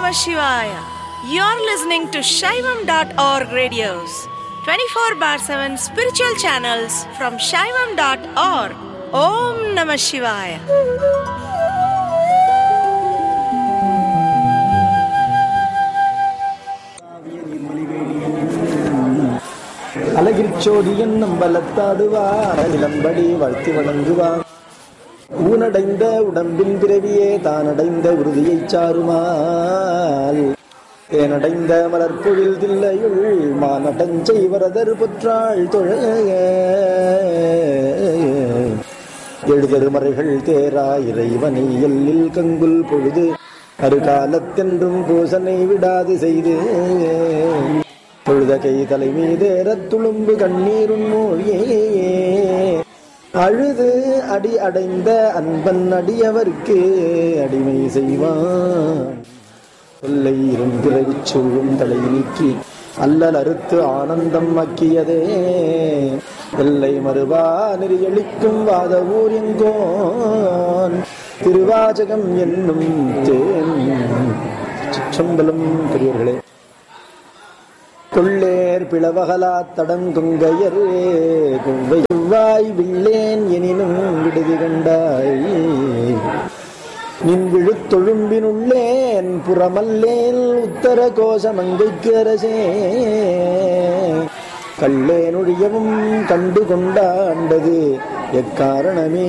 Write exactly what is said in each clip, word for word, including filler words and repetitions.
Namah Shivaya. You're listening to Shaivam dot org radios, twenty-four bar seven spiritual channels from Shaivam dot org. Om Namah Shivaya. அழகிற்சோடியன் நம்பலத்தாடுவார் இளம்படி வாழ்த்தி வணங்குவார். ஊனடைந்த உடம்பின் பிறவியே தானடைந்த உறுதியைச் சாருமால் தேனடைந்த மலர்பொழில் தில்லையுள் மானடஞ்செய்வரதர் பொற்றாள் தொழைய எழுதருமறைகள் தேரா இறைவனை எல்லில் கங்குல் பொழுது அருகாலத்தென்றும் பூசனை விடாது செய்து தொழுத கை தலை மீதேறத் துளும்பு கண்ணீருன் மொழியே அழுது அடி அடைந்த அன்பன் அடியவர்க்கு அடிமை செய்வான். தொல்லை இரும்பிறவிச் சூழும் தலை நீக்கி அல்லல் அறுத்து ஆனந்தம் ஆக்கியதே எல்லை மறுவா நெறியளிக்கும் வாத ஊர் எங்கோன் திருவாசகம் என்னும் தேன். சிற்றம்பலம் பெரியவர்களே, கொள்ளேர் பிளவகலா தடங்கொங்கையர் கொவ்வாய் வில்லேன் எனினும் விடுதி கண்டாய் நின் விழுத்தொழும்பினுள்ளேன் புறமல்லேன் உத்தர கோஷமங்கைக்கு அரசே கள்ளேனொழியவும் கண்டு கொண்டாண்டது எக்காரணமே.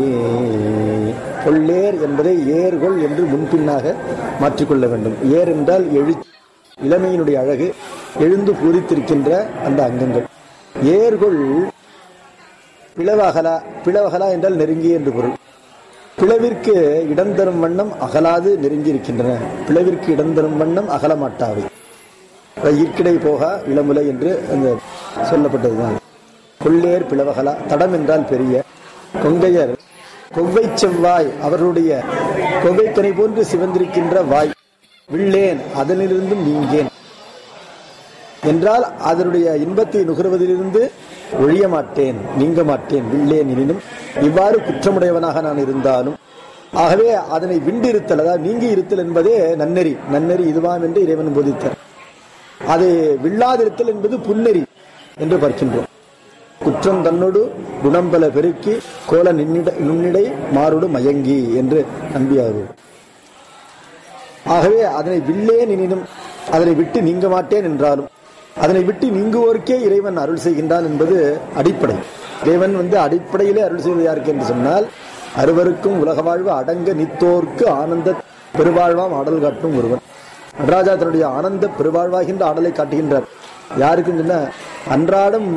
கொள்ளேர் என்பதை ஏர்கொள் என்று முன்பின்னாக மாற்றிக்கொள்ள வேண்டும். ஏர் என்றால் எழு இளமையினுடைய அழகு, எழுந்து பூரித்திருக்கின்ற அந்த அங்கங்கள். ஏர்கொள் பிளவகலா, பிளவகலா என்றால் நெருங்கி என்று பொருள். பிளவிற்கு இடம் தரும் வண்ணம் அகலாது நெருங்கி இருக்கின்றன. பிளவிற்கு இடம் தரும் வண்ணம் அகலமாட்டாவை. ஈர்க்கிடை போகா இளமுலை என்று அந்த சொல்லப்பட்டதுதான். கொள்ளேர் பிளவகலா, தடம் என்றால் பெரிய. கொங்கையர் கொவ்வை செவ்வாய், அவர்களுடைய கொவ்வைக்கனை போன்று சிவந்திருக்கின்ற வாய். வில்லேன், அதனிலிருந்தும் நீங்கேன் என்றால் அதனுடைய இன்பத்தை நுகர்வதிலிருந்து ஒழிய மாட்டேன், நீங்க மாட்டேன். வில்லேன் எனினும் இவ்வாறு குற்றமுடையவனாக நான் இருந்தாலும், ஆகவே அதனை விண்டு இருத்தல், அதாவது நீங்கி இருத்தல் என்பதே நன்னெறி. நன்னெறி இதுவாம் என்று இறைவன் போதித்தார். அது வில்லாதிருத்தல் என்பது புன்னெறி என்று பார்க்கின்றோம். குற்றம் தன்னோடு குணம்பல பெருக்கி கோல நின்னிட நுண்ணிடை மாறுடு மயங்கி என்று நம்பியாகும். ஆகவே அதனை வில்லேன் எனினும், அதனை விட்டு நீங்க மாட்டேன் என்றாலும், அதனை விட்டு நீங்குவோருக்கே இறைவன் அருள் செய்கின்றான் என்பது அடிப்படை. இறைவன் வந்து அடிப்படையிலே அருள் செய்வது யாருக்கு என்று சொன்னால், அறுவருக்கும் உலக வாழ்வு அடங்க நித்தோர்க்கு ஆனந்த பெருவாழ்வாம் ஆடல் காட்டும் ஒருவன். நடராஜா தன்னுடைய ஆனந்த பெருவாழ்வாகின்ற ஆடலை காட்டுகின்றார். யாருக்கும் சொன்ன அன்றாடம்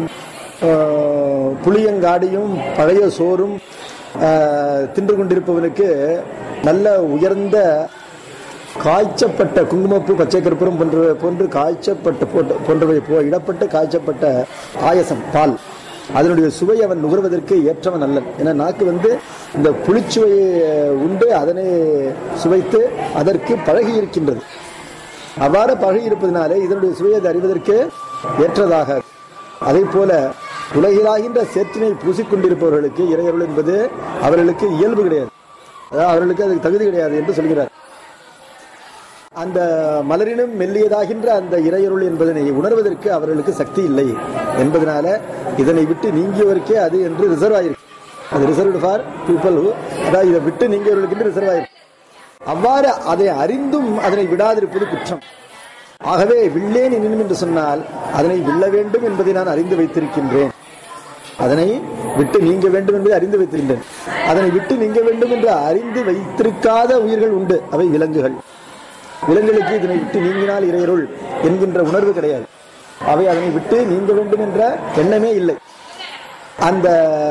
புளியங்காடியும் பழைய சோறும் தின்று கொண்டிருப்பவனுக்கு நல்ல உயர்ந்த காய்ச்சப்பட்ட குங்குமப்பூ பச்சை கற்பூரம் போன்ற போன்று காய்ச்சப்பட்ட போன்றவை இடப்பட்டு காய்ச்சப்பட்ட ஆயசம் பால், அதனுடைய சுவை அவன் நுகர்வதற்கு ஏற்றவன் அல்லன். ஏன்னா நாக்கு வந்து இந்த புளிச்சுவையை உண்டு அதனை சுவைத்து அதற்கு பழகி இருக்கின்றது. அவ்வாறு பழகி இருப்பதனாலே இதனுடைய சுவையை அறிவதற்கு ஏற்றதாக. அதே போல உலகிலாகின்ற சேற்றினை பூசிக்கொண்டிருப்பவர்களுக்கு இறையருள் என்பது அவர்களுக்கு இயல்பு கிடையாது, அதாவது அவர்களுக்கு அதுக்கு தகுதி கிடையாது என்று சொல்கிறார். அந்த மலரினும் மெல்லியதாகின்ற அந்த இறையருள் என்பதனை உணர்வதற்கு அவர்களுக்கு சக்தி இல்லை என்பதனால இதனை விட்டு நீங்கியவருக்கே அது என்று ரிசர்வ் ஆயிருக்கு. அது ரிசர்வ்டு ஃபார் பீப்புள், அதாவது இதை விட்டு நீங்கியவர்களுக்கு ரிசர்வ் ஆயிருக்கு. அவ்வாறு அதை அறிந்தும் அதனை விடாதிருப்பது குற்றம். ஆகவே வில்லேன் எனினும் என்று சொன்னால் அதனை வில்ல வேண்டும் என்பதை நான் அறிந்து வைத்திருக்கின்றேன். அதனை விட்டு நீங்க வேண்டும் என்பதை அறிந்து வைத்திருக்கின்றேன். அதனை விட்டு நீங்க வேண்டும் என்று அறிந்து வைத்திருக்காத உயிர்கள் உண்டு, அவை விலங்குகள். விலங்குகளுக்கு இதனை விட்டு நீங்கினால் இறையருள் என்கின்ற உணர்வு கிடையாது. அவை அதனை விட்டு நீங்க வேண்டும் என்ற எண்ணமே இல்லை. அந்த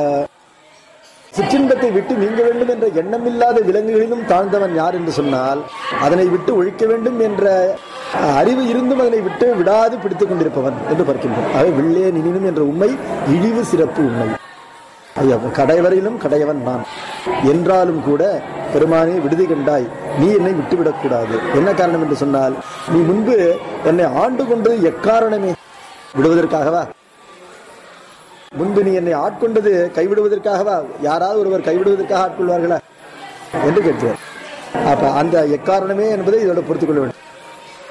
சிற்றின்பத்தை விட்டு நீங்க வேண்டும் என்ற எண்ணம் இல்லாத விலங்குகளிலும் தாழ்ந்தவன் யார் என்று சொன்னால், அதனை விட்டு ஒழிக்க வேண்டும் என்ற அறிவு இருந்தும் அதனை விட்டு விடாது பிடித்துக் கொண்டிருப்பவன் என்று பார்க்கின்றோம். அவை வில்லேன் எனினும் என்ற உண்மை இழிவு சிறப்பு உண்மை. கடைவரையிலும் கடையவன் நான் என்றாலும் கூட பெருமானே விடுதி கண்டாய், நீ என்னை விட்டுவிடக் கூடாது. என்ன காரணம் என்று சொன்னால், நீ முன்பு என்னை ஆண்டு கொண்டது எக்காரணமே? விடுவதற்காகவா? முன்பு நீ என்னை ஆட்கொண்டது கைவிடுவதற்காகவா? யாராவது ஒருவர் கைவிடுவதற்காக ஆட்கொள்வார்களா என்று கேட்கிறார். அப்ப அந்த எக்காரணமே என்பதை இதோட பொறுத்துக் கொள்ள வேண்டும்.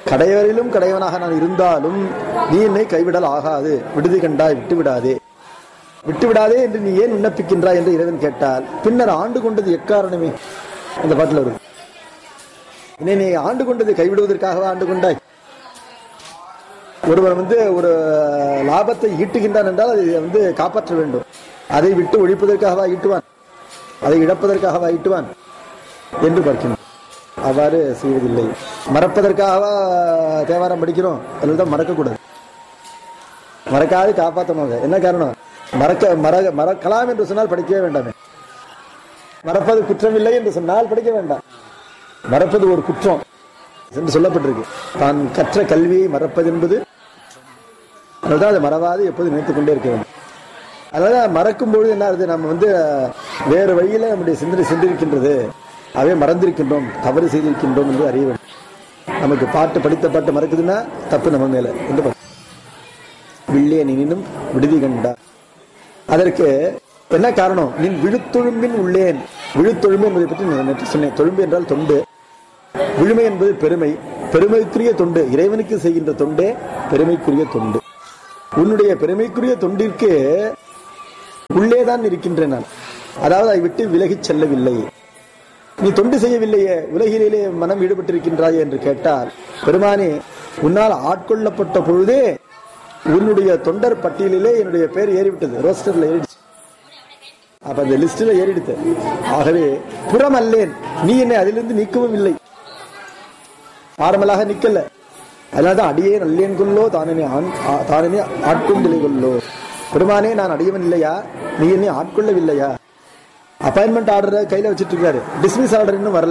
கடையவரிலும் கடையவனாக நான் இருந்தாலும் நீ என்னை கைவிடல் ஆகாது, விடுதி கண்டாய் விட்டு விடாதே, விட்டு விடாதே என்று நீ ஏன் விண்ணப்பிக்கின்றாய் என்று இறைவன் கேட்டால், பின்னர் ஆண்டு கொண்டது எக்காரணமே அந்த பாட்டில் வரும். என்னை நீ ஆண்டு கொண்டது கைவிடுவதற்காகவா ஆண்டு கொண்டாய்? ஒருவர் வந்து ஒரு லாபத்தை ஈட்டுகின்றான் என்றால் அதை வந்து காப்பாற்ற வேண்டும். அதை விட்டு ஒழிப்பதற்காகவா ஈட்டுவான்? அதை இழப்பதற்காகவா ஈட்டுவான் என்று பார்க்கின்றோம். அவ்வாறு செய்வதில்லை. மறப்பதற்காகவா தேவாரம் படிக்கிறோம்? அதுதான் மறக்கக்கூடாது. மறக்காது காப்பாற்றணும். என்ன காரணம்? மறக்க மற மறக்கலாம் என்று சொன்னால் படிக்கவே வேண்டாமே. மறப்பது குற்றமில்லை என்று சொன்னால் படிக்க வேண்டாம். மறப்பது ஒரு குற்றம் என்று சொல்லப்பட்டிருக்கு. தான் கற்ற கல்வியை மறப்பது என்பது, அதுதான் அதை மறவாது எப்போது நினைத்துக் கொண்டே இருக்க வேண்டும். அதனால மறக்கும் பொழுது என்ன ஆகுது? நம்ம வந்து வேறு வழியில நம்முடைய சிந்தனை சென்றிருக்கின்றது, அவை மறந்திருக்கின்றோம், தவறு செய்திருக்கின்றோம் என்று அறிய வேண்டும். நமக்கு பாட்டு படித்த பாட்டு மறக்குதுன்னா தப்பு நம்ம மேல என்று வில்லே நினும் விடுதி கண்டா. அதற்கு என்ன காரணம்? நீ விழுத்தொழும்பின் உள்ளேன். விழுத்தொழும்பு என்பதை பற்றி நான் நேற்று சொன்னேன். தொழும்பு என்றால் தொண்டு, விழுமை என்பது பெருமை, பெருமைக்குரிய தொண்டு, இறைவனுக்கு செய்கின்ற தொண்டே பெருமைக்குரிய தொண்டு. உன்னுடைய பெருமைக்குரிய தொண்டிற்கு உள்ளேதான் இருக்கின்றேன் நான், அதாவது அதை விட்டு விலகிச் செல்லவில்லை. நீ தொண்டு செய்யவில்லையே, உலகிலே மனம் ஈடுபட்டிருக்கின்றாயே என்று கேட்டால், பெருமானே உன்னால் ஆட்கொள்ளப்பட்ட பொழுதே உன்னுடைய தொண்டர் பட்டியலிலே என்னுடைய பேர் ஏறிவிட்டது, ரோஸ்டர்ல ஏறிடுச்சு. அப்ப அந்த லிஸ்ட்ல ஏறிடுத்து. ஆகவே புறம் அல்லேன், நீ என்னை அதிலிருந்து நீக்கவும் இல்லை, ஆரம்பலாக நிக்கல. அதனால்தான் அடியே நல்லேன் கொள்ளோ தானே தானே ஆட்கொண்டிலை கொள்ளோ. பெருமானே நான் அடியவன் இல்லையா, நீ என்னை ஆட்கொள்ளவில்லையா? அப்பாயின்மெண்ட் ஆர்டர் கையில வச்சிட்டு இருக்காரு, டிஸ்மிஸ் ஆர்டர் இன்னும் வரல.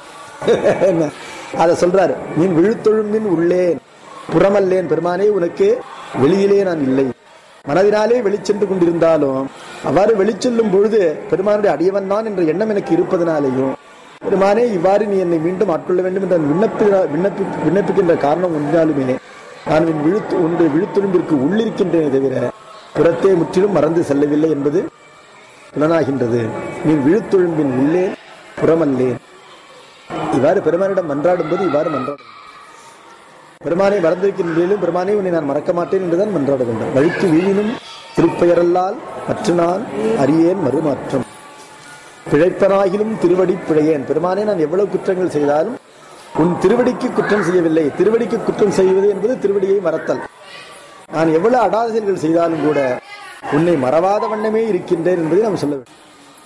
அத சொல்றாரு, நீ விழுத்தொழும்பின் உள்ளேன் புறமல்லேன். பெருமானே உனக்கு வெளியிலே நான் இல்லை, மனதினாலே வெளிச்சென்று கொண்டிருந்தாலும் அவ்வாறு வெளிச்செல்லும் பொழுது பெருமானுடைய அடியவன் தான் என்ற எண்ணம் எனக்கு இருப்பதனாலேயும், பெருமானே இவ்வாறு நீ என்னை மீண்டும் ஆட்கொள்ள வேண்டும் என்ற விண்ணப்பி விண்ணப்பி விண்ணப்பிக்கின்ற காரணம் ஒன்றாலுமே நான் என் விழுத்து உன்னுடைய விழுத்தொழும்பிற்கு உள்ளிருக்கின்றேனே தவிர புறத்தே முற்றிலும் மறந்து செல்லவில்லை என்பது புலனாகின்றது. நீ விழுத்தொழும்பின் உள்ளே புறமல்லேன். இவ்வாறு பெருமானிடம் மன்றாடும் போது இவ்வாறு மன்றாடும். பெருமானை மறந்திருக்கின்றேனும் பெருமானை உன்னை நான் மறக்க மாட்டேன் என்றுதான் மன்றாட வேண்டும். வழிக்கு வீழினும் திருப்பெயரல்லால் மற்ற நான் அறியேன் மறுமாற்றம், பிழைப்பனாகிலும் திருவடி பிழையேன். பெருமானே நான் எவ்வளவு குற்றங்கள் செய்தாலும் உன் திருவடிக்கு குற்றம் செய்யவில்லை. திருவடிக்கு குற்றம் செய்வது என்பது திருவடியை மறத்தல். நான் எவ்வளவு அடாதல்கள் செய்தாலும் கூட உன்னை மறவாத வண்ணமே இருக்கின்றேன் என்பதை நாம் சொல்ல வேண்டும்.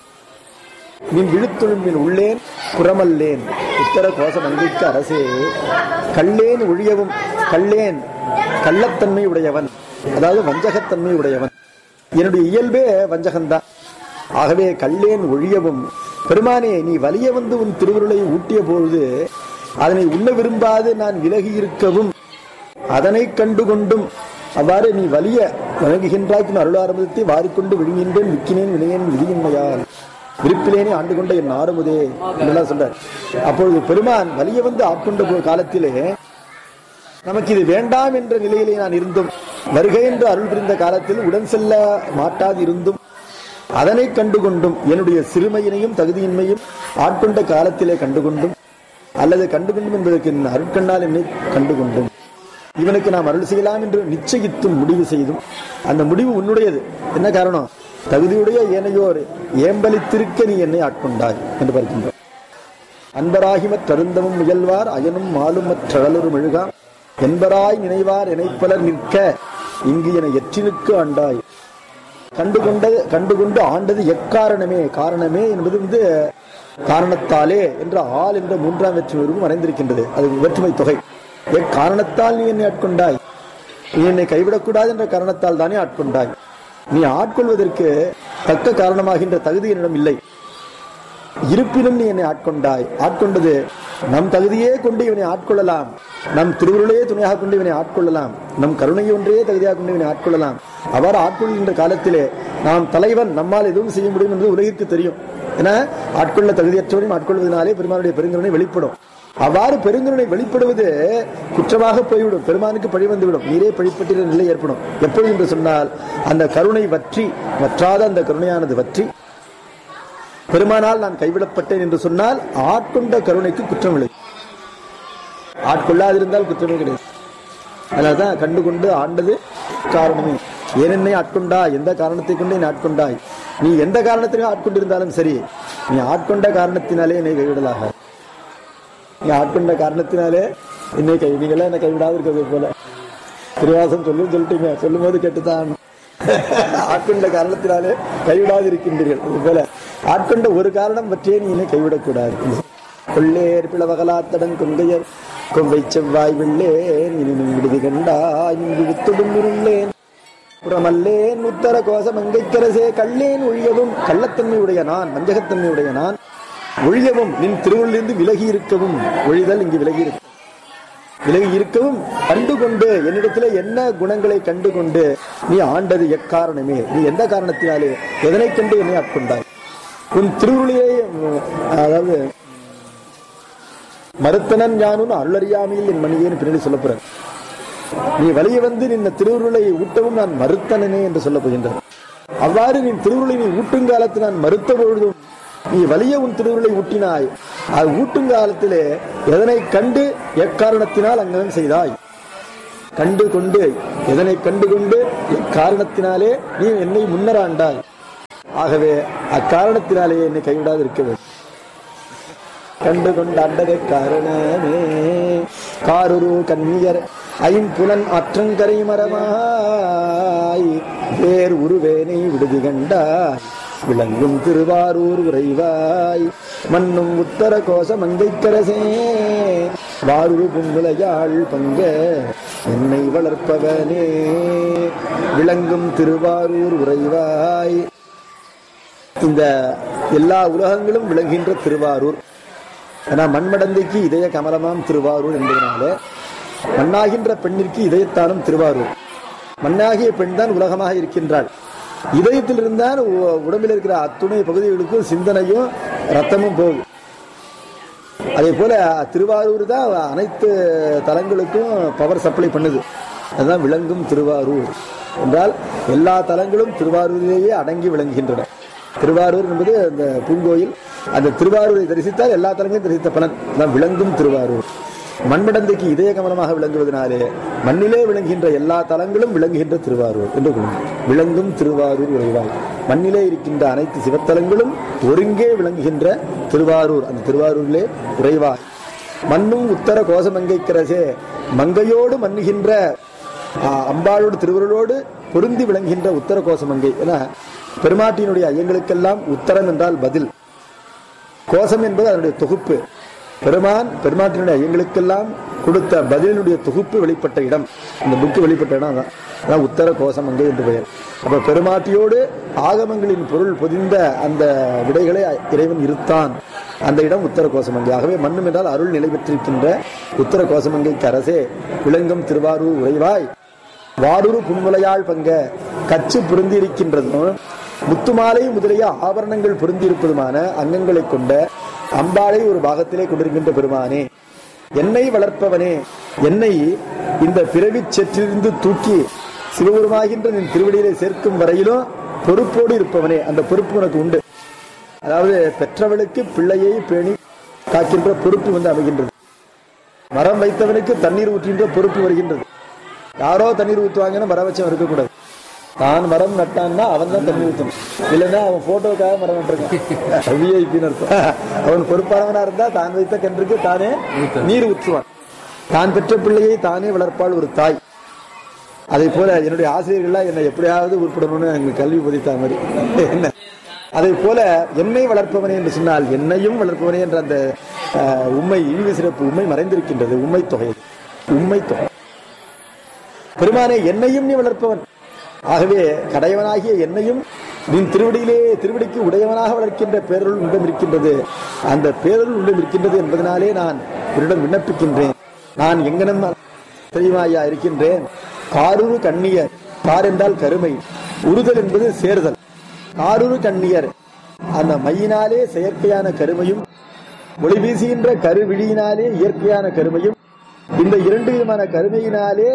நீ விழுத்தொழும்பின் உள்ளேன் புறமல்லேன். உத்தர கோச மங்கைக்கு அரசே கல்லேன் ஒழியவும். கல்லேன் கள்ளத்தன்மை உடையவன், அதாவது வஞ்சகத்தன்மை உடையவன். என்னுடைய இயல்பே வஞ்சகம்தான். ஆகவே கல்லேன் ஒழியவும். பெருமானே நீ வலிய வந்து உன் திருவுருளை ஊட்டிய பொழுது அதனை உண்ண விரும்பாது நான் விலகி இருக்கவும், அதனை கண்டுகொண்டும் அவ்வாறு நீ வலிய வழங்குகின்றாய்க்கும் அருளாரம்பத்தை வாரிக்கொண்டு விழுங்கின்றேன் விக்கினேன் வினையேன் விதியின்மையால் விருப்பிலேனே ஆண்டு கொண்ட என் ஆறுமுதே என்றெல்லாம் சொல்றார். அப்பொழுது பெருமான் வலிய வந்து ஆட்கொண்ட காலத்திலே நமக்கு இது வேண்டாம் என்ற நிலையிலே நான் இருந்தும், வருகை என்று அருள் புரிந்த காலத்தில் உடன் செல்ல மாட்டாது இருந்தும், அதனை கண்டுகொண்டும், என்னுடைய சிறுமையினையும் தகுதியின்மையும் ஆட்கொண்ட காலத்திலே கண்டுகொண்டும், அல்லது கண்டுகொண்டும் என்பதற்கு அருட்கண்ணால் என்னை கண்டுகொண்டும், இவனுக்கு நாம் அருள் செய்யலாம் என்று நிச்சயித்தும் முடிவு செய்தும், அந்த முடிவு உன்னுடையது. என்ன காரணம்? தகுதியுடைய ஏனையோர் ஏம்பலித்திருக்க நீ என்னை ஆட்கொண்டாய் என்று பார்க்கின்றோம். அன்பராகிமற் தருந்தமும் முயல்வார் அயனும் மாலுமற்றழலொரு மெழுகாம் என்பராய் நினைவார் இணைப்பலர் நிற்க இங்கு என எற்றினுக்கு ஆண்டாய். கண்டுகொண்டது கண்டுகொண்டு ஆண்டது எக்காரணமே. காரணமே என்பது வந்து காரணத்தாலே என்ற ஆள் என்ற மூன்றாம் வெற்றுமையும் மறைந்திருக்கின்றது. அது வேற்றுமை தொகை. எக்காரணத்தால் நீ என்னை ஆட்கொண்டாய், நீ என்னை கைவிடக்கூடாது என்ற காரணத்தால் தானே ஆட்கொண்டாய். நீ ஆட்கொள்வதற்கு தக்க காரணமாகின்ற தகுதி என்னிடம் இல்லை, இருப்பினும் நீ என்னை ஆட்கொண்டாய். ஆட்கொண்டது நம் தகுதியே கொண்டு இவனை ஆட்கொள்ளலாம், நம் திருவுருளையே துணையாக கொண்டு இவனை ஆட்கொள்ளலாம், நம் கருணையை ஒன்றையே தகுதியாக கொண்டு இவனை ஆட்கொள்ளலாம். அவ்வாறு ஆட்கொள்கின்ற காலத்திலே நாம் தலைவன், நம்மால் எதுவும் செய்ய முடியும் என்று உலகிற்கு தெரியும். என ஆட்கொள்ள தகுதியற்றவனையும் ஆட்கொள்வதனாலே பெருமானுடைய பெருங்கருணை வெளிப்படும். அவ்வாறு பெருங்கருணை வெளிப்படுவது குற்றமாக போய்விடும், பெருமானுக்கு பழி வந்துவிடும், நீரே பழிப்பட்ட நிலை ஏற்படும். எப்பொழுது என்று சொன்னால் அந்த கருணை வற்றி வற்றாத அந்த கருணையானது வற்றி பெருமானால் நான் கைவிடப்பட்டேன் என்று சொன்னால் ஆட்கொண்ட கருணைக்கு குற்றம் விளை. ஆட்கொள்ளாதிருந்தால் குற்றமே கிடையாது. அதனால்தான் கண்டு கொண்டு ஆண்டது காரணமே. ஏனென்னை ஆட்கொண்டா, எந்த காரணத்தை கொண்டு என்னை ஆட்கொண்டாய், நீ எந்த காரணத்திலும் ஆட்கொண்டிருந்தாலும் சரி, நீ ஆட்கொண்ட காரணத்தினாலே என்னை கைவிடலாக. நீ ஆட்கொண்ட காரணத்தினாலே என்னை கை நீங்களே என்னை கைவிடாது இருக்கிறது போல திருவாசம் சொல்லும் சொல்லிட்டீங்க, சொல்லும் போது கேட்டுதான். ஆட்கொண்ட காரணத்தினாலே கைவிடாது இருக்கின்றீர்கள். அது போல ஆட்கொண்ட ஒரு காரணம் பற்றியே நீ என்னை கைவிடக்கூடாது. கொள்ளேர் பிளவகலாத்தடன் கொங்கையர் கொங்கை செவ்வாய் வெள்ளேன் இனினும் விடுதி கண்டாய் விடுத்துடும் இருளேன் புறமல்லேன் உத்தர கோசம் அங்கைக்கரசே கள்ளேன் ஒழியவும், கள்ளத்தன்மையுடைய நான், வஞ்சகத்தன்மையுடைய நான் ஒழியவும், நின் திருவுள்ளிருந்து விலகி இருக்கவும், ஒழிதல் இங்கு விலகி இருக்க விலகி இருக்கவும், கண்டுகொண்டு என்னிடத்தில் என்ன குணங்களை கண்டுகொண்டு நீ ஆண்டது எக்காரணமே, நீ எந்த காரணத்தினாலே எதனை கண்டு என்னை ஆட்கொண்டாய். உன் திருவுளியை, அதாவது மறுத்தனன் யானும் அருளறியாமையில் என் மணியேன்னு பின்னாடி சொல்ல போற. நீ வலிய வந்து நின்ன திருவுருளை ஊட்டவும் நான் மறுத்தனனே என்று சொல்ல போகின்றார். அவ்வாறு நீ திருவுருளை நீ ஊட்டும் காலத்தில் நான் மறுத்த பொழுதும் நீ வலிய உன் திருவுருளை ஊட்டினாய். அது ஊட்டும் காலத்திலே எதனை கண்டு எக்காரணத்தினால் அங்கனம் செய்தாய். கண்டு கொண்டு எதனை கண்டு கொண்டு எக்காரணத்தினாலே நீ என்னை முன்னராண்டாய். ஆகவே அக்காரணத்தினாலே என்னை கைவிடாது இருக்க வேண்டும். கண்டு கொண்டாண்டதை காரணமே காருரு கன்னியர் ஐம்புலன் அற்றங்கரை மரமாய் வேர் உருவேனை விடுதி கண்டாய் விளங்கும் திருவாரூர் உறைவாய் மண்ணும் உத்தர கோச மங்கைக்கரசே வாரூர் புன்முலையாள் பங்க என்னை வளர்ப்பவனே விளங்கும் திருவாரூர் உறைவாய். இந்த எல்லா உலகங்களும் விளங்குகின்ற திருவாரூர். ஏன்னா மண்மடந்தைக்கு இதய கமலமாம் திருவாரூர் என்பதனால மண்ணாகின்ற பெண்ணிற்கு இதயத்தானும் திருவாரூர். மண்ணாகிய பெண் தான் உலகமாக இருக்கின்றாள். இதயத்தில் இருந்தால் உடம்பில் இருக்கிற அத்துணை பகுதிகளுக்கும் சிந்தனையும் ரத்தமும் போகும். அதே போல திருவாரூர் தான் அனைத்து தலங்களுக்கும் பவர் சப்ளை பண்ணுது. அதுதான் விளங்கும் திருவாரூர் என்றால் எல்லா தலங்களும் திருவாரூரிலேயே அடங்கி விளங்குகின்றன. திருவாரூர் என்பது அந்த பூங்கோயில். அந்த திருவாரூரை தரிசித்தால் எல்லா தலங்களையும் தரிசித்த பலன் தான் விளங்கும் திருவாரூர். மண்மடந்தைக்கு இதய கமலமாக விளங்குவதனாலே மண்ணிலே விளங்குகின்ற எல்லா தலங்களும் விளங்குகின்ற திருவாரூர் என்று கொள்ளும். விளங்கும் திருவாரூர் உறைவாய். மண்ணிலே இருக்கின்ற அனைத்து சிவத்தலங்களும் ஒருங்கே விளங்குகின்ற திருவாரூர். அந்த திருவாரூரிலே உறைவாய். மண்ணும் உத்தர கோசமங்கைக்கரசே, மங்கையோடு மன்னுகின்ற அம்பாளோடு திருவருளோடு பொருந்தி விளங்குகின்ற உத்தர கோசமங்கை. என பெருமாட்டியினுடைய ஐயங்களுக்கெல்லாம் உத்தரம் என்றால் பதில், கோசம் என்பது அதனுடைய தொகுப்பு. பெருமான் பெருமாட்டினுடைய ஐயங்களுக்கெல்லாம் கொடுத்த பதிலினுடைய தொகுப்பு வெளிப்பட்ட இடம். இந்த புக்கு வெளிப்பட்ட இடம் அதான் உத்தர கோசமங்கை என்று பெயர். அப்ப பெருமாட்டியோடு ஆகமங்களின் பொருள் பொதிந்த அந்த விடைகளை இறைவன் இருத்தான். அந்த இடம் உத்தர கோசமங்கை. ஆகவே மண்ணும் என்றால் அருள் நிலை பெற்றிருக்கின்ற உத்தர கோசமங்கைக்கு அரசே விளங்கும் திருவாரூர் உறைவாய். வாரூர் புன்முலையாள் பங்க கச்சு பொருந்தி இருக்கின்றதும் முத்துமாலை முதலிய ஆபரணங்கள் பொருந்தி இருப்பதுமான அங்கங்களை கொண்ட அம்பாளை ஒரு பாகத்திலே கொண்டிருக்கின்ற பெருமானே, என்னை வளர்ப்பவனே, என்னை இந்த பிறவி செற்றிலிருந்து தூக்கி சிவபெருமாகின்ற நின் திருவடியிலே சேர்க்கும் வரையிலும் பொறுப்போடு இருப்பவனே. அந்த பொறுப்பு உனக்கு உண்டு. அதாவது பெற்றவளுக்கு பிள்ளையை பேணி காக்கின்ற பொறுப்பு வந்து அமைகின்றது. மரம் வைத்தவனுக்கு தண்ணீர் ஊற்றுகின்ற பொறுப்பு வருகின்றது. யாரோ தண்ணீர் ஊற்றுவாங்கன்னு மரம் வச்சவன் இருக்கக்கூடாது. தான் மரம் நட்டான்னா அவன் தான் தண்ணி ஊற்றணும். இல்லைன்னா அவன் போட்டோக்காக மரம் நட்டிருக்கான் விஐபின்னு அர்த்தம். அவன் பொறுப்பானவனா இருந்தா தான் வைத்த கன்றுக்கு தானே நீர் ஊற்றுவான். தான் பெற்ற பிள்ளையை தானே வளர்ப்பாள் ஒரு தாய். அதே போல என்னுடைய ஆசிரியர்கள்லாம் என்னை எப்படியாவது உருப்படணும்னு எங்களுக்கு கல்வி போதித்த மாதிரி என்ன. அதே போல என்னை வளர்ப்பவனே என்று சொன்னால் என்னையும் வளர்ப்பவனே என்ற அந்த உண்மை இழிவு சிறப்பு உண்மை மறைந்திருக்கின்றது. உண்மை தொகை உண்மை தொகை பெருமானே என்னையும் நீ வளர்ப்பவன். ஆகவே கடையவனாகிய என்னையும் நின் திருவடியிலே திருவடிக்கு உடையவனாக வளர்க்கின்ற பேரருள் உண்டம் இருக்கின்றது. அந்த பேரருள் உண்டம் இருக்கின்றது என்பதனாலே நான் உன்னிடம் விண்ணப்பிக்கின்றேன். நான் எங்கனம் தெரியுமாயா இருக்கின்றேன். காரூரு கண்ணியர், கார் என்றால் கருமை, உறுதல் என்பது சேர்தல். காரூரு கண்ணியர் அந்த மையினாலே செயற்கையான கருமையும் ஒளி வீசுகின்ற கருவிழியினாலே இயற்கையான கருமையும், இந்த இரண்டு விதமான கருமையினாலே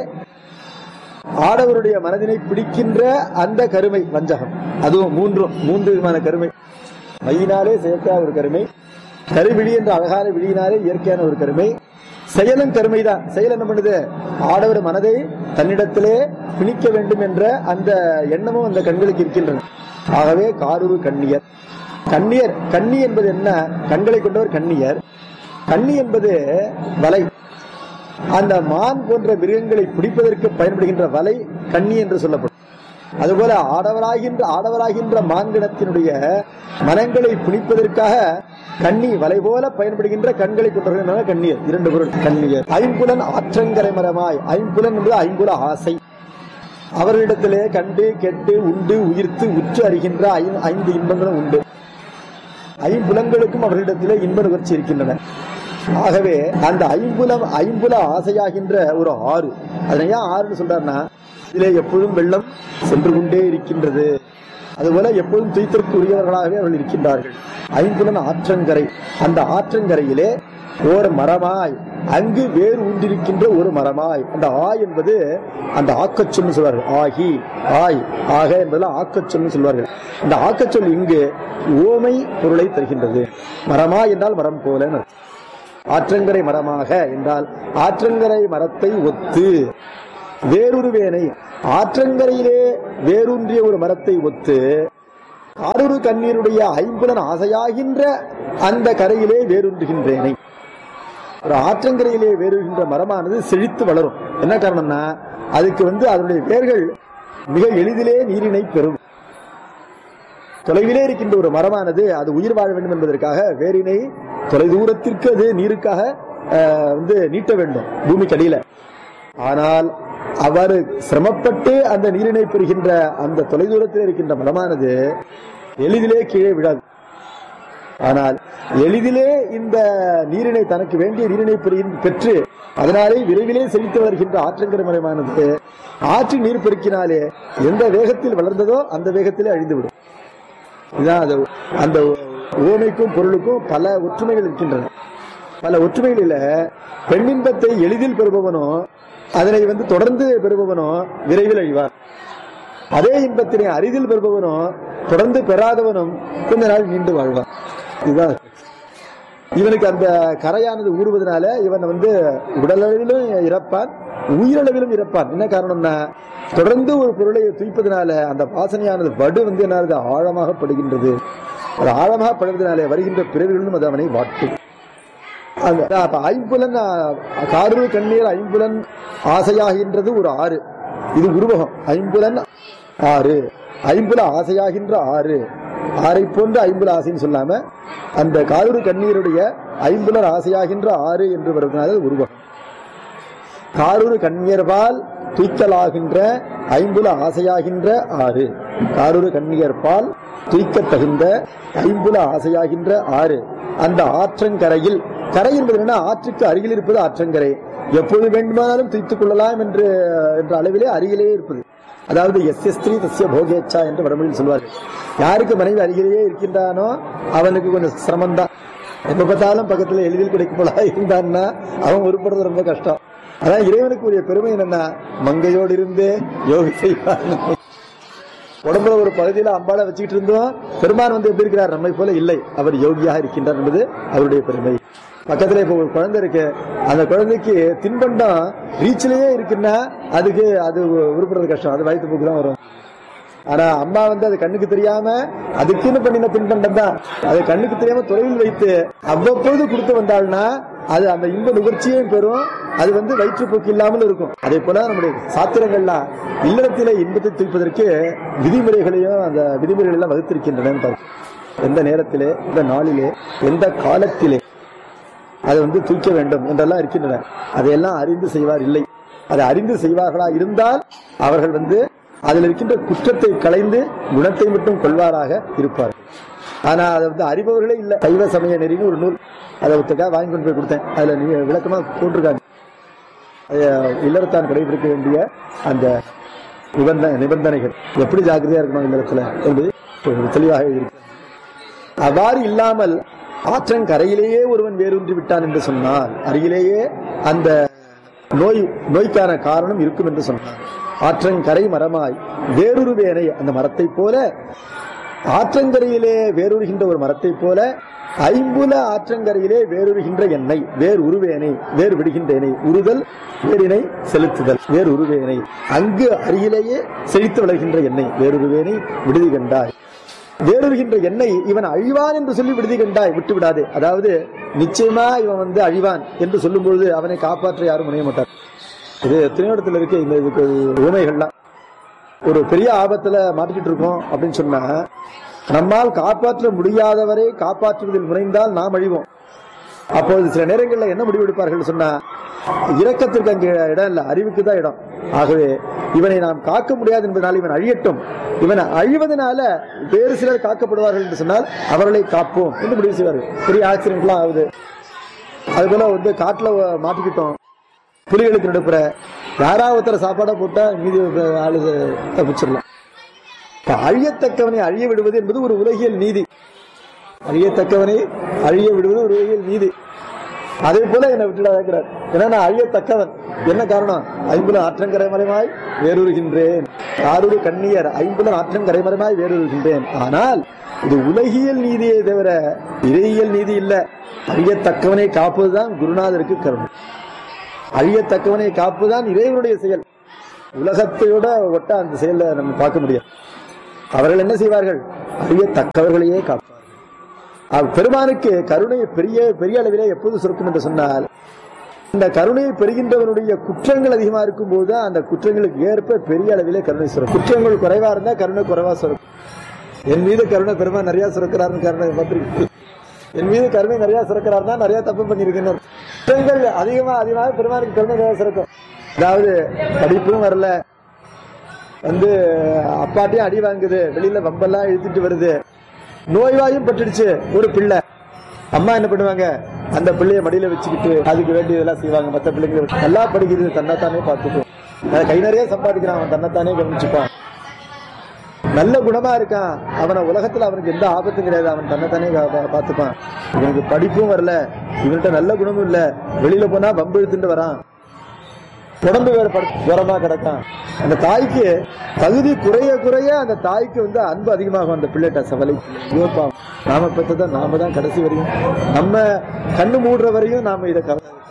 ஆடவருடைய மனதினை பிடிக்கின்ற அந்த கருமை வஞ்சகம். அதுவும் மூன்றும் மூன்று விதமான கருமை. மையினாலே செயற்கையான ஒரு கருமை, கருவிழி என்ற அழகான விழியினாலே இயற்கையான ஒரு கருமை, செயலும் கருமைதான். செயல் என்ன பண்ணுது? ஆடவர் மனதை தன்னிடத்திலே பிணிக்க வேண்டும் என்ற அந்த எண்ணமும் அந்த கண்களுக்கு இருக்கின்றன. ஆகவே காரூரு கண்ணியர். கண்ணியர், கண்ணி என்பது என்ன? கண்களை கொண்டவர் கண்ணியர். கண்ணி என்பது வலை. அந்த மான் போன்ற மிருகங்களை பிடிப்பதற்கு பயன்படுகின்ற வலை கண்ணி என்று சொல்லப்படும். அதுபோல ஆடவராகின்ற ஆடவராகின்ற மான்கணத்தினுடைய மனங்களை பிடிப்பதற்காக கண்ணி வலை போல பயன்படுகின்ற கண்களை கொண்டவர்கள் கண்ணியர். இரண்டு பொருள் கண்ணியர். ஐம்புலன் ஆற்றங்கரை மரமாய். ஐம்புலன் என்பது ஐம்புல ஆசை. அவர்களிடத்திலே கண்டு கெட்டு உண்டு உயிர்த்து உற்று அறிகின்ற ஐந்து இன்பங்களும் உண்டு. ஐம்புலங்களுக்கும் அவர்களிடத்திலே இன்ப நுகர்ச்சி இருக்கின்றன. ஆகவே அந்த ஐம்புலம் ஐம்புல ஆசையாகின்ற ஒரு ஆறு, அதனை ஏன் ஆறுன்னு சொல்றாருன்னா, இதிலே எப்பொழுதும் வெள்ளம் சென்று கொண்டே இருக்கின்றது. அதுபோல எப்பொழுதும் துய்த்திற்கு உரியவர்களாகவே அவர்கள் இருக்கின்றார்கள். ஐம்புலன் ஆற்றங்கரை. அந்த ஆற்றங்கரையிலே ஓர் மரமாய், அங்கு வேறு ஊன்றிருக்கின்ற ஒரு மரமாய். அந்த ஆய் என்பது அந்த ஆக்கச்சொல் சொல்வார்கள். ஆகி, ஆய், ஆக என்பதெல்லாம் ஆக்கச்சொல் சொல்வார்கள். இந்த ஆக்கச்சொல் இங்கு ஓமை பொருளை தருகின்றது. மரமாய் என்றால் மரம் போல. ஆற்றங்கரை மரமாக என்றால் ஆற்றங்கரை மரத்தை ஒத்து. வேறொருவேனை, ஆற்றங்கரையிலே வேரூன்றிய ஒரு மரத்தை ஒத்து காரூரு கண்ணீருடைய ஐம்புலன் ஆசையாகின்ற அந்த கரையிலே வேரூன்றுகின்றேனை. ஒரு ஆற்றங்கரையிலே வேறுகின்ற மரமானது செழித்து வளரும். என்ன காரணம்னா, அதுக்கு வந்து அதனுடைய வேர்கள் மிக எளிதிலே நீரினை பெறும். தொலைவிலே இருக்கின்ற ஒரு மரமானது அது உயிர் வாழ வேண்டும் என்பதற்காக வேரினை தொலை தூரத்திற்கு அது நீருக்காக வந்து நீட்ட வேண்டும் பூமிக்கு அடியில. ஆனால் அவ்வாறு சிரமப்பட்டு அந்த நீரினை பெறுகின்ற அந்த தொலை தூரத்தில் இருக்கின்ற மரமானது எளிதிலே கீழே விடாது. ஆனால் எளிதிலே இந்த நீரினை, தனக்கு வேண்டிய நீரினை பெற்று அதனாலே விரைவிலே செழித்து வருகின்ற ஆற்றங்கரை மரமானது ஆற்று நீர் பெருக்கினாலே எந்த வேகத்தில் வளர்ந்ததோ அந்த வேகத்திலே அழிந்துவிடும். இதுதான் அது. அந்த ஓமைக்கும் பொருளுக்கும் பல ஒற்றுமைகள் இருக்கின்றன. பல ஒற்றுமைகளில பெண்ணின்பத்தை எளிதில் பெறுபவனோ அதனை வந்து தொடர்ந்து பெறுபவனோ விரைவில் அழிவார். அதே இன்பத்தினை அரிதில் பெறுபவனோ தொடர்ந்து பெறாதவனும் கொஞ்ச நாள் நீண்டு வாழ்வான். இதுதான். இவனுக்கு அந்த கரையானது ஊறுவதனால இவன் வந்து உடலளவிலும் இறப்பான், உயிரளவிலும் இறப்பான். என்ன காரணம்னா, தொடர்ந்து ஒரு பொருளை தூய்ப்பதனால அந்த வாசனையானது வடு வந்து என்ன ஆழமாக படுகின்றது. அது ஆழமாக படுவதனாலே வருகின்ற பிறவிகளும் அது அவனை வாட்டும். ஐம்புலன் காரூரு கண்ணீர் ஐம்புலன் ஆசையாகின்றது ஒரு ஆறு. இது உருவகம். ஐம்புலன் ஆறு, ஐம்புல ஆசையாகின்ற ஆறு. ஆறை போன்ற ஐம்புல ஆசைன்னு சொல்லாம அந்த காரூரு கண்ணீருடைய ஐம்புலர் ஆசையாகின்ற ஆறு என்று வருவதனால உருவகம். காரூரு கண்ணியர்பால் தூய்க்கலாகின்ற ஐம்புல ஆசையாகின்ற ஆறு. காரூரு கண்ணியர்பால் தூய்க்க தகுந்த ஐம்புல ஆசையாகின்ற ஆறு. அந்த ஆற்றங்கரையில், கரை என்பது என்ன, ஆற்றுக்கு அருகில் இருப்பது ஆற்றங்கரை. எப்போது வேண்டுமானாலும் தூய்த்துக் கொள்ளலாம் என்று என்ற அளவிலே அருகிலேயே இருப்பது. அதாவது எஸ் எஸ் ஸ்திரீ தஸ்ய போகேச்சா என்று வடமொழியில் சொல்வார்கள். யாருக்கு மனைவி அருகிலேயே இருக்கின்றானோ அவனுக்கு கொஞ்சம் சிரமம்தான். எப்ப பார்த்தாலும் பக்கத்துல எளிதில் கிடைக்கப்படா இருந்தான்னா அவன் உருப்படுறது ரொம்ப கஷ்டம். அதான் இறைவனுக்கு உரிய பெருமை என்னன்னா, மங்கையோடு இருந்தே யோகி செய்வார். உடம்புல ஒரு பகுதியில அம்பாளை வச்சுக்கிட்டு இருந்தோம், பெருமான் வந்து எப்படி இருக்கிறார் நம்மை போல இல்லை, அவர் யோகியாக இருக்கின்றார் என்பது அவருடைய பெருமை. பக்கத்துல இப்ப ஒரு குழந்தை இருக்கு, அந்த குழந்தைக்கு தின்பண்டம் ரீச்சிலேயே இருக்குன்னா அதுக்கு அது உருப்படுறது கஷ்டம், அது வயிற்று போக்கு தான் வரும். ஆனா அம்மா வந்து அது கண்ணுக்கு தெரியாம அதுக்குன்னு பண்ணின தின்பண்டம் தான், அது கண்ணுக்கு தெரியாம தொலைவில் வைத்து அவ்வப்பொழுது கொடுத்து வந்தாள்னா அது அந்த இன்ப நுகர்ச்சியையும் பெறும், அது வந்து வயிற்றுப்போக்கு இல்லாமல் இருக்கும். அதே போல நம்முடைய சாத்திரங்கள்லாம் இல்லறத்திலே இன்பத்தை தூய்ப்பதற்கு விதிமுறைகளையும் அந்த விதிமுறைகள் எல்லாம் வகுத்திருக்கின்றன. எந்த நேரத்திலே, எந்த நாளிலே, எந்த காலத்திலே அதை வந்து தூய்க்க வேண்டும் என்றெல்லாம் இருக்கின்றன. அதையெல்லாம் அறிந்து செய்வார் இல்லை. அதை அறிந்து செய்வார்களா இருந்தால் அவர்கள் வந்து அதில் இருக்கின்ற குற்றத்தை களைந்து குணத்தை மட்டும் கொள்வாராக இருப்பார்கள். ஆனா அதை வந்து அறிபவர்களே இல்லை. சைவ சமய நெறின்னு ஒரு நூல், அதை ஒருத்தக்கா வாங்கி கொண்டு போய் கொடுத்தேன். அதுல நீங்க விளக்கமா போட்டிருக்காங்க இல்லறத்தான் கடைபிடிக்க வேண்டிய அந்த நிபந்தனை நிபந்தனைகள் எப்படி ஜாக்கிரதையா இருக்கணும் இல்லறத்துல என்பது தெளிவாக இருக்கு. அவ்வாறு இல்லாமல் ஆற்றங்கரையிலேயே ஒருவன் வேரூன்றி விட்டான் என்று சொன்னால் அருகிலேயே அந்த நோய் நோய்க்கான காரணம் இருக்கும் என்று சொன்னார். ஆற்றங்கரை மரமாய் வேறொரு வேனை, அந்த மரத்தை போல ஆற்றங்கரையிலே வேறொருகின்ற ஒரு மரத்தை போல ஐம்புல ஆற்றங்கரையிலே வேறுகின்ற என்னை வேறு உருவேனை வேறு விடுகின்றேனை உருதல் வேறினை செலுத்துதல் வேறு உருவேனை அங்கு அருகிலேயே செழித்து வளர்கின்ற என்னை வேறுருவேனை விடுதி கண்டாய் வேறுகின்ற என்னை இவன் அழிவான் என்று சொல்லி விடுதி கண்டாய் விட்டு விடாதே. அதாவது நிச்சயமா இவன் வந்து அழிவான் என்று சொல்லும் பொழுது அவனை காப்பாற்ற யாரும் முனைய மாட்டார். இது எத்தனையோ இடத்துல இருக்கு. இந்த இதுக்கு ஊமைகள்லாம் ஒரு பெரிய ஆபத்துல மாட்டிக்கிட்டு இருக்கோம் அப்படின்னு சொன்னா நம்மால் காப்பாற்ற முடியாதவரை காப்பாற்றுவதில் முனைந்தால் நாம் அழிவோம். அப்போது சில நேரங்களில் என்ன முடிவு எடுப்பார்கள் சொன்னா இரக்கத்திற்கு அங்கே இடம் இல்லை, அறிவுக்கு தான் இடம். ஆகவே இவனை நாம் காக்க முடியாது என்பதனால் இவன் அழியட்டும், இவனை அழிவதனால வேறு சிலர் காக்கப்படுவார்கள் என்று சொன்னால் அவர்களை காப்போம் என்று முடிவு செய்வார்கள். பெரிய ஆக்சிடென்ட்லாம் ஆகுது. அது போல வந்து காட்டுல மாட்டிக்கிட்டோம், புலிகளுக்கு நடுப்புற யாராவது ஒருத்தர சாப்பாடா போட்டா மீதி ஆளு தப்பிச்சிடலாம். அழியத்தக்கவனை அழிய விடுவது என்பது ஒரு உலகியல் நீதி. அழியத்தக்கவனை அழிய விடுவது ஒரு உலகியல் நீதி. அதே போல என்னை விட்டுடாக்கிறார். ஏன்னா நான் அழியத்தக்கவன். என்ன காரணம்? ஐம்புல ஆற்றங்கரைமரமாய் வேறுகின்றேன். ஆரூரு கண்ணியர் ஐம்புல ஆற்றங்கரைமரமாய் வேறுகின்றேன். ஆனால் இது உலகியல் நீதியை தவிர இறையியல் நீதி இல்ல. அழியத்தக்கவனை காப்பதுதான் குருநாதருக்கு கருணை. அழியத்தக்கவனை காப்புதான் இறைவனுடைய செயல். உலகத்தையோட ஒட்ட அந்த செயலை நம்ம பார்க்க முடியாது. அவர்கள் என்ன செய்வார்கள்? அழியத்தக்கவர்களையே காப்பார்கள். பெருமானுக்கு கருணை பெரிய பெரிய அளவிலே எப்போது சுரக்கும் என்று சொன்னால் இந்த கருணையை பெறுகின்றவனுடைய குற்றங்கள் அதிகமா இருக்கும் போது அந்த குற்றங்களுக்கு ஏற்ப பெரிய அளவிலே கருணை சுரக்கும். குற்றங்கள் குறைவா இருந்தா கருணை குறைவா சுரக்கும். என் மீது கருணை பெருமான் நிறைய சுரக்கிறாருன்னு கருணை பார்த்திருக்கு. என் மீது கருணை நிறைய சுரக்கிறாருன்னா நிறைய தப்பு பண்ணிருக்கேன். குற்றங்கள் அதிகமா அதிகமாக பெருமானுக்கு கருணை நிறைய சுரக்கும். அதாவது படிப்பும் வரல, வந்து அப்பாட்டையும் அடி வாங்குது, வெளியில வம்பெல்லாம் இழுத்துட்டு வருது, நோய்வாயும் பட்டுடுச்சு ஒரு பிள்ளை. அம்மா என்ன பண்ணுவாங்க? அந்த பிள்ளைய மடியில வச்சுக்கிட்டு அதுக்கு வேண்டியதெல்லாம் செய்வாங்க. மற்ற பிள்ளைங்க நல்லா படிக்கிறது, தன்னைத்தானே பார்த்துக்கும். கை நிறைய சம்பாதிக்கிறான், அவன் தன்னைத்தானே கவனிச்சுப்பான். நல்ல குணமா இருக்கான், அவனை உலகத்துல அவனுக்கு எந்த ஆபத்தும் கிடையாது, அவன் தன்னைத்தானே பார்த்துப்பான். இவனுக்கு படிப்பும் வரல, இவன்கிட்ட நல்ல குணமும் இல்ல, வெளியில போனா வம்பு இழுத்துட்டு வரான், உடம்பு வேற உரமா கிடக்கான். அந்த தாய்க்கு தகுதி குறைய குறைய அந்த தாய்க்கு வந்து அன்பு அதிகமாகும் அந்த பிள்ளைகிட்ட. சவலை யோப்பாம், நாம பெற்றதான் நாம தான் கடைசி வரையும், நம்ம கண்ணு மூடுற வரையும் நாம இதை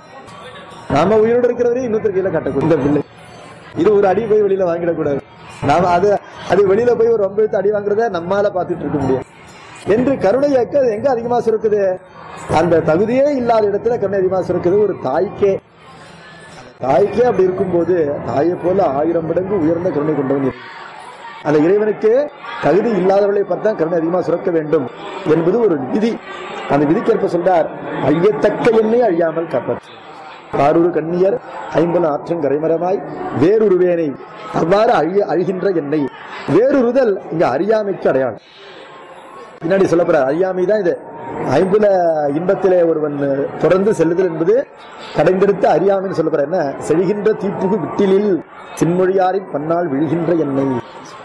நாம உயிரோடு இருக்கிற வரையும் இன்னொருத்தர் கையில கட்டக்கூடாது. இந்த பிள்ளை இது ஒரு அடி போய் வெளியில வாங்கிடக்கூடாது. நாம அது அது வெளியில போய் ஒரு ஒன்பது அடி வாங்குறத நம்மால பார்த்துட்டு இருக்க முடியும் என்று கருணை இயக்க எங்க அதிகமா சுருக்குது? அந்த தகுதியே இல்லாத இடத்துல கருணை அதிகமா சுருக்குது ஒரு தாய்க்கே. தாய்க்கே அப்படி இருக்கும்போது தாயை போல ஆயிரம் மடங்கு உயர்ந்த கருணை கொண்டவன் அந்த இறைவனுக்கு தகுதி இல்லாதவர்களை பார்த்தா கருணை அதிகமா சுரக்க வேண்டும் என்பது ஒரு விதி. அந்த விதிக்கேற்ப சொல்றார், அழியத்தக்க எண்ணை அழியாமல் காப்பாற்று. ஆரூரு கண்ணியர் ஐம்பது ஆற்றங் கரைமரமாய் வேறுருவேனை. அவ்வாறு அழிய அழிகின்ற எண்ணெய் வேறுறுதல் இங்க அறியாமைக்கு அடையாளம். பின்னாடி சொல்லப்படுற அறியாமை தான் இது. ஐம்புல இன்பத்திலே ஒருவன் தொடர்ந்து செல்லுதல் என்பது கடைந்தெடுத்து அறியாமைன்னு சொல்லப்படுற. என்ன? செழிகின்ற தீப்புகு விட்டிலில் சின்மொழியாரின் பன்னால் விழுகின்ற எண்ணெய்.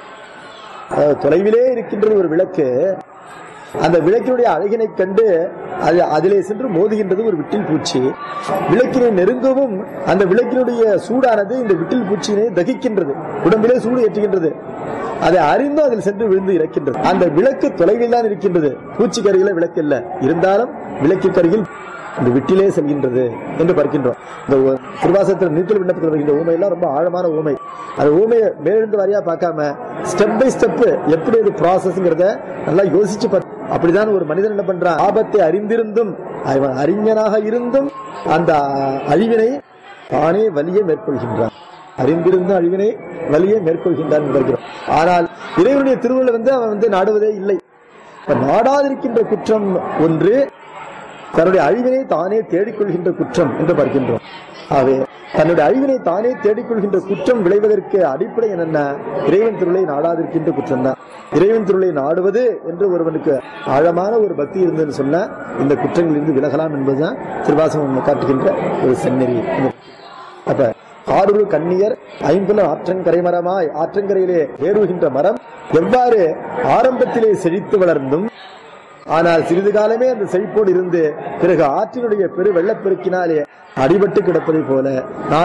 தொலைவிலே இருக்கின்றது ஒரு விளக்கு. அந்த விளக்கினுடைய அழகினை கண்டு அது அதிலே சென்று மோதுகின்றது ஒரு விட்டில் பூச்சி. விளக்கினை நெருங்கவும் அந்த விளக்கினுடைய சூடானது இந்த விட்டில் பூச்சியினை தகிக்கின்றது, உடம்பிலே சூடு ஏற்றுகின்றது. அதை அறிந்தும் அதில் சென்று விழுந்து இறக்கின்றது. அந்த விளக்கு தொலைவில் தான் இருக்கின்றது, பூச்சிக்கு அருகில விளக்கு இல்லை, இருந்தாலும் விளக்கு அருகில் அந்த விட்டிலே செல்கின்றது என்று பார்க்கின்றோம். இந்த திருவாசகத்தில் நீத்தல் விண்ணப்பத்தில் வருகின்ற ஊமையெல்லாம் ரொம்ப ஆழமான ஊமை. அந்த ஊமையை மேலிருந்து வாரியா பார்க்காம ஸ்டெப் பை ஸ்டெப் எப்படி அது ப்ராசஸ்ங்கிறத நல்லா யோசிச்சு பார்த்து, அப்படிதான் ஒரு மனிதன் என்ன பண்றான்? ஆபத்தை அறிந்திருந்தும் அவன் அறிஞனாக இருந்தும் அந்த அழிவினை தானே வலிய மேற்கொள்கின்றான். அறிந்திருந்த அழிவினை வலிய மேற்கொள்கின்றான் பார்க்கிறோம். ஆனால் இறைவனுடைய திருவுள்ள வந்து அவன் வந்து நாடுவதே இல்லை. நாடாதிருக்கின்ற குற்றம் ஒன்று, தன்னுடைய அழிவினை தானே தேடிக்கொள்கின்ற குற்றம் என்று பார்க்கின்றோம். ஆகவே தன்னுடைய அழிவினை தானே தேடிக்கொள்கின்ற குற்றம் விளைவதற்கு அடிப்படை என்னென்ன? இறைவன் திருளை நாடாதிருக்கின்ற குற்றம் தான். இறைவன் திருளை நாடுவது என்று ஒருவனுக்கு ஆழமான ஒரு பக்தி இருந்ததுன்னு சொன்னா இந்த குற்றங்களிலிருந்து விலகலாம் என்பதுதான் திருவாசகம் காட்டுகின்ற ஒரு செந்நெறி. அப்ப ஆரூரு கண்ணியர் ஐம்புல ஆற்றங்கரைமரமாய், ஆற்றங்கரையிலே வேறுகின்ற மரம் எவ்வாறு ஆரம்பத்திலே செழித்து வளர்ந்தும் ஆனால் சிறிது காலமே அந்த செழிப்போடு இருந்து பிறகு ஆற்றினுடைய பெரு வெள்ளப்பெருக்கினாலே அடிபட்டு கிடப்பதை போல நானும்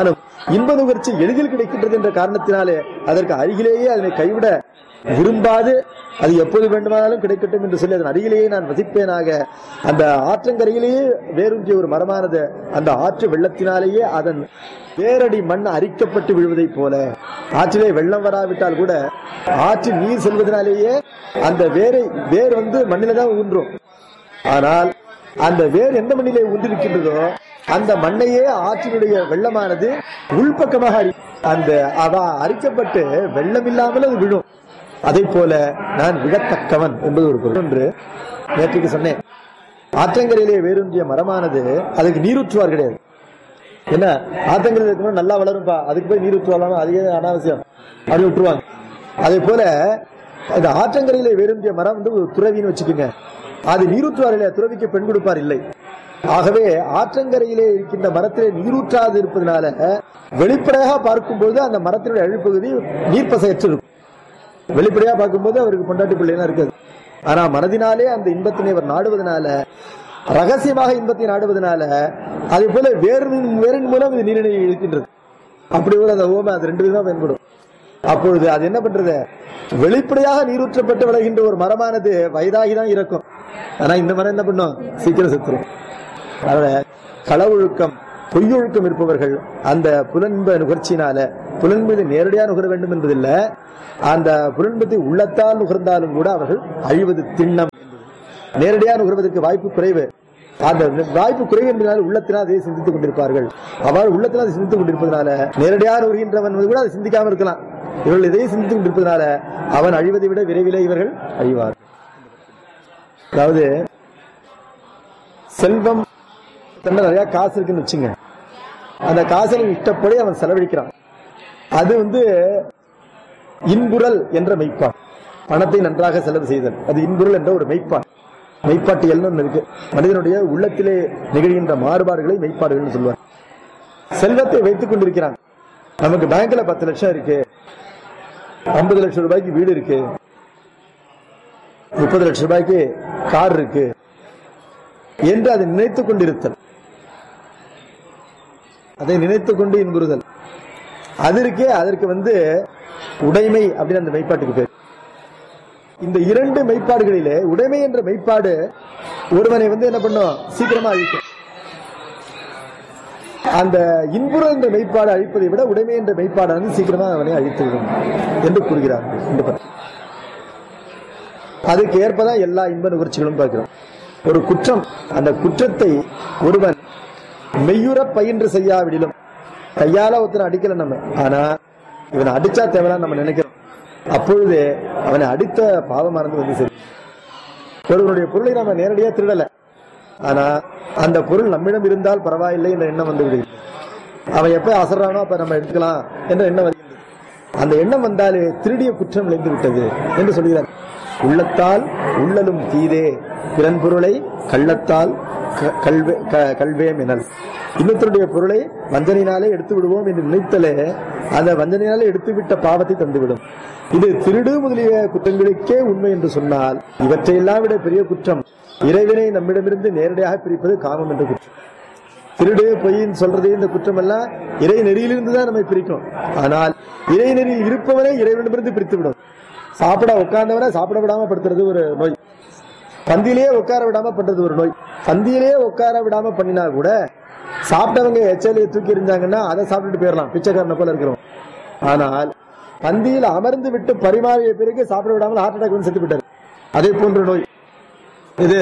இன்ப நுகர்ச்சி எளிதில் கிடைக்கின்றது என்ற காரணத்தினாலே அதற்கு அருகிலேயே அதனை கைவிட விரும்பாது அது எப்போது வேண்டுமானாலும் கிடைக்கட்டும் என்று சொல்லி அதன் அருகிலேயே நான் வசிப்பேனாக. அந்த ஆற்றங்கரையிலேயே வேரூன்றிய ஒரு மரமானது அந்த ஆற்று வெள்ளத்தினாலேயே அதன் வேரடி மண் அரிக்கப்பட்டு விழுவதை போல, ஆற்றிலே வெள்ளம் வராவிட்டால் கூட ஆற்றில் நீர் செல்வதனாலேயே அந்த வேரை வேர் வந்து மண்ணில தான் ஊன்றும். ஆனால் அந்த வேர் எந்த மண்ணிலே ஊன்றிருக்கின்றதோ அந்த மண்ணையே ஆற்றினுடைய வெள்ளமானது உள்பக்கமாக அறி அந்த அவ அரிக்கப்பட்டு வெள்ளம் இல்லாமல் அது விழும். அதை போல நான் விழத்தக்கவன் என்பது ஒரு பொருள். ஒன்று நேற்றுக்கு சொன்னேன், ஆற்றங்கரையிலே வேரூன்றிய மரமானது அதுக்கு நீரூற்றுவார் கிடையாது. என்ன ஆற்றங்கரையில் இருக்கணும் நல்லா வளரும்பா, அதுக்கு போய் நீர் ஊற்றுவாங்க, அதுவே அனாவசியம் அப்படி விட்டுருவாங்க. அதே போல இந்த ஆற்றங்கரையிலே வேரூன்றிய மரம் வந்து ஒரு துறவின்னு வச்சுக்கோங்க, அது நீரூற்றுவார் இல்லையா, துறவிக்கு பெண் கொடுப்பார் இல்லை. ஆகவே ஆற்றங்கரையிலே இருக்கின்ற மரத்திலே நீரூற்றாது இருப்பதனால வெளிப்படையாக பார்க்கும்போது அந்த மரத்தினுடைய அழிப்பகுதி நீர்ப்பசையற்று இருக்கும். வெளிப்படையா பார்க்கும்போது அவருக்கு பொண்டாட்டி பிள்ளைலாம் இருக்காது. ஆனா மனதினாலே அந்த இன்பத்தினை அவர் நாடுவதனால, ரகசியமாக இன்பத்தை நாடுவதனால, அதே போல வேரின் வேரின் மூலம் இது நீரினை இழுக்கின்றது. அப்படி ஒரு அந்த ஓமை அது ரெண்டு விதமா பயன்படும். அப்பொழுது அது என்ன பண்றது, வெளிப்படையாக நீரூற்றப்பட்டு விளைகின்ற ஒரு மரமானது வயதாகிதான் இருக்கும். ஆனா இந்த மரம் என்ன பண்ணும், சீக்கிரம் செத்துரும். அதனால களவொழுக்கம் பொய்யொழுக்கம் இருப்பவர்கள் அந்த புலன்ப நுகர்ச்சியினால புலன்பதை நேரடியாக நுகர வேண்டும் என்பதில்லை, அந்த புலன்பத்தை உள்ளத்தால் நுகர்ந்தாலும் கூட அவர்கள் அழிவது திண்ணம். நேரடியாக நுகர்வதற்கு வாய்ப்பு குறைவு. அந்த வாய்ப்பு குறைவு என்பதனால் உள்ளத்தினால் அதை சிந்தித்துக் கொண்டிருப்பார்கள். அவ்வாறு உள்ளத்தினால் அதை சிந்தித்துக் கொண்டிருப்பதனால நேரடியாக நுகர்கின்றவன் கூட அதை சிந்திக்காமல் இருக்கலாம். இவர்கள் இதையே சிந்தித்துக் கொண்டிருப்பதனால அவன் அழிவதை விட விரைவிலே இவர்கள் அழிவார். அதாவது செல்வம் நிறைய காசு இருக்குன்னு வச்சுங்க, அந்த காசை இஷ்டப்படி அவன் செலவழிக்கிறான். அது வந்து இன்புறல் என்ற மெய்ப்பான். பணத்தை நன்றாக செலவு செய்தல் அது இன்புறல் என்ற ஒரு மெய்ப்பான். மெய்ப்பாட்டியல் இருக்கு. மனிதனுடைய உள்ளத்திலே நிகழ்கின்ற மாறுபாடுகளை மெய்ப்பாடுகள் சொல்வார். செல்வத்தை வைத்துக் கொண்டிருக்கிறான். நமக்கு பேங்க்ல பத்து லட்சம் இருக்கு, ஐம்பது லட்சம் ரூபாய்க்கு வீடு இருக்கு, முப்பது லட்சம் ரூபாய்க்கு கார் இருக்கு என்று அதை நினைத்துக் கொண்டிருத்தல், அதை நினைத்துக் கொண்டு இன்புறுதல், அது இருக்கே அதற்கு வந்து உடைமை அப்படின்னு அந்த மெய்ப்பாட்டுக்கு பேர். இந்த இரண்டு மெய்ப்பாடுகளிலே உடைமை என்ற மெய்ப்பாடு ஒருவனை வந்து என்ன பண்ணும், சீக்கிரமா அழிக்கும். அந்த இன்புறம் என்ற மெய்ப்பாடு அழிப்பதை விட உடைமை என்ற மெய்ப்பாடானது சீக்கிரமா அவனை அழித்துவிடும் என்று கூறுகிறார்கள். அதுக்கு ஏற்பதான் எல்லா இன்ப நுகர்ச்சிகளும் பார்க்கிறோம். ஒரு குற்றம், அந்த குற்றத்தை ஒருவன் மெய்யுற பயின்று செய்யாவிடிலும், கையால ஒருத்தனை அடிக்கல நம்ம, ஆனா இவனை அடிச்சா தேவையான நம்ம நினைக்கிறோம். அப்பொழுது அவனை அடித்த பாவமானது வந்து சரி. ஒருவனுடைய பொருளை நம்ம நேரடியா திருடல, ஆனா அந்த பொருள் நம்மிடம் இருந்தால் பரவாயில்லை என்ற எண்ணம் வந்து விடுகிறது. அவன் எப்ப அசர்றானோ அப்ப நம்ம எடுத்துக்கலாம் என்ற எண்ணம் வருகிறது. அந்த எண்ணம் வந்தாலே திருடிய குற்றம் விளைந்து விட்டது என்று சொல்கிறார். உள்ளத்தால் உள்ளலும் தீதே பிறன் பொருளை கள்ளத்தால் கல்வேம் எனல். இன்னொருத்தருடைய பொருளை வஞ்சனையினாலே எடுத்து விடுவோம் என்று நினைத்தலே அந்த வஞ்சனையினாலே எடுத்துவிட்ட பாவத்தை தந்துவிடும். இது திருடு முதலிய குற்றங்களுக்கே உண்மை என்று சொன்னால், இவற்றையெல்லாம் விட பெரிய குற்றம் இறைவனை நம்மிடமிருந்து நேரடியாக பிரிப்பது காமம் என்ற குற்றம். திருடு பொய்ன்னு சொல்றதே இந்த குற்றம் எல்லாம் இறை நெறியிலிருந்து தான் நம்மை பிரிக்கும். ஆனால் இறை நெறியில் இருப்பவனை இறைவனிடமிருந்து பிரித்து விடும். சாப்பிட உட்கார்ந்தவனை சாப்பிட விடாம படுத்துறது ஒரு நோய், பந்தியிலேயே உட்கார விடாம பண்றது ஒரு நோய். பந்தியிலேயே உட்கார விடாம பண்ணினா கூட சாப்பிட்டவங்க எச்சலையை தூக்கி எறிஞ்சாங்கன்னா அதை சாப்பிட்டுட்டு போயிடலாம், பிச்சைக்காரனை போல இருக்கிறோம். ஆனால் பந்தியில் அமர்ந்து விட்டு பரிமாறிய பிறகு சாப்பிட விடாமல் ஹார்ட் அட்டாக் வந்து செத்து விட்டார். அதே போன்ற நோய் இது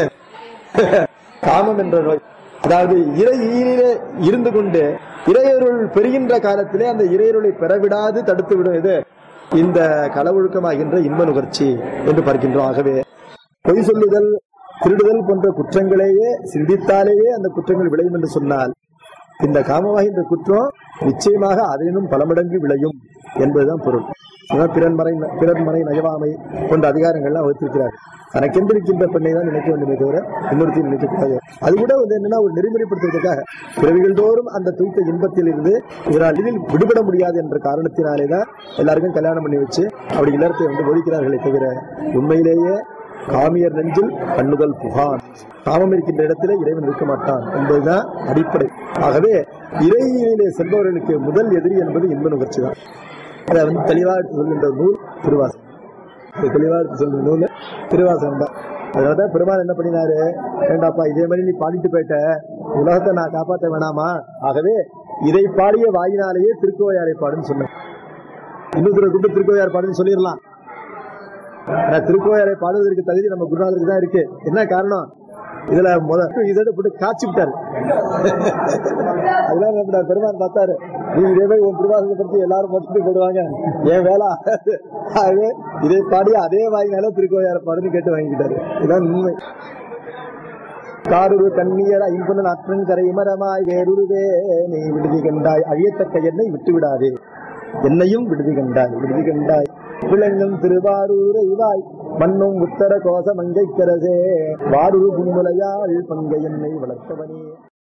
காமம் என்ற நோய். அதாவது இறை ஈரிலே இருந்து கொண்டு இறையருள் பெறுகின்ற காலத்திலே அந்த இறையருளை பெறவிடாது தடுத்து விடும் இது இந்த களவொழுக்கமாகின்ற இன்ப நுகர்ச்சி என்று பார்க்கின்றோம். ஆகவே பொய் சொல்லுதல், திருடுதல் போன்ற குற்றங்களையே சிந்தித்தாலேயே அந்த குற்றங்கள் விளையும் என்று சொன்னால், இந்த காமமாகின்ற குற்றம் நிச்சயமாக அதனினும் பல மடங்கு விளையும் என்பதுதான் பொருள். பிறன்மறை பிறன்மறை நயவாமை போன்ற அதிகாரங்கள்லாம் வகுத்திருக்கிறார். தனக்கென்றிருக்கின்ற பெண்ணை தான் நினைக்க வேண்டுமே தவிர இன்னொருத்தையும் நினைக்கக்கூடாது. அது கூட வந்து என்னன்னா ஒரு நெறிமுறைப்படுத்துவதற்காக பிறவிகள் தோறும் அந்த துய்த்த இன்பத்தில் இருந்து இதனால் இதில் விடுபட முடியாது என்ற காரணத்தினாலேதான் எல்லாருக்கும் கல்யாணம் பண்ணி வச்சு அப்படி இல்லறத்தை வந்து ஒழிக்கிறார்களே தவிர உண்மையிலேயே காமியர் நெஞ்சில் கண்ணுதல் புகான். காமம் இருக்கின்ற இடத்திலே இறைவன் இருக்க மாட்டான் என்பதுதான் அடிப்படை. ஆகவே இறையிலே செல்பவர்களுக்கு முதல் எதிரி என்பது இன்ப நுகர்ச்சி தான். அதை வந்து தெளிவாக சொல்கின்ற நூல் திருவாசகம். தெளிவாக சொல்கிற நூல் திருவாசகம் தான். அதனாலதான் பெருமாள் என்ன பண்ணினாரு, வேண்டாப்பா இதே மாதிரி நீ பாடிட்டு போயிட்ட, உலகத்தை நான் காப்பாற்ற வேணாமா, ஆகவே இதை பாடிய வாயினாலேயே திருக்கோயாரை பாடுன்னு சொன்னேன். இன்னொரு கூட்டு திருக்கோயார் பாடுன்னு சொல்லிடலாம். ஆனா திருக்கோயாரை பாடுவதற்கு தகுதி நம்ம குருநாதருக்கு தான் இருக்கு. என்ன காரணம், இதுல முதல் இதோட போட்டு காய்ச்சி விட்டாரு. அதெல்லாம் நம்ம பெருமான் பார்த்தாரு, நீ இதே மாதிரி உன் திருவாசகத்தை பற்றி எல்லாரும் மட்டும் போடுவாங்க, ஏன் வேலை ஆகாது, ஆகவே இதை பாடி அதே வாங்கினால திருக்கோயாரை பாடுன்னு கேட்டு வாங்கிக்கிட்டாரு. இதுதான் உண்மை. காரூரு கண்ணியர் ஐம்பது நாற்றன் கரைமரமாய் வேறுருவே நீ விடுதி கண்டாய், அழியத்தக்க என்னை விட்டு விடாதே, என்னையும் விடுதி கண்டாய் விடுதி கண்டாய் விளங்கும் திருவாரூரை வாய் மண்ணும் உத்தர கோச மங்கை கரசே வாரூர் புன்முலையாள் பங்கை என்னை வளர்த்தவனே.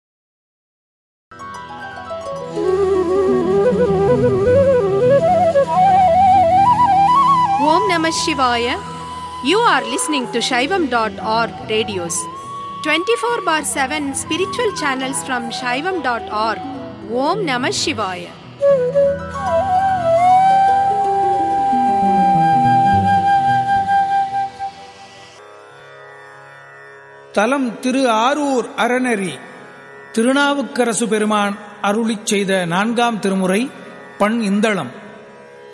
Om Namah Shivaya. You are listening to Shaivam dot org radios. twenty-four bar seven spiritual channels from Shaivam dot org. Om Namah Shivaya. தலம் திரு ஆரூர் அறநெறி. திருநாவுக்கரசு பெருமான் அருளிச் செய்த நான்காம் திருமுறை. பண் இந்தளம்.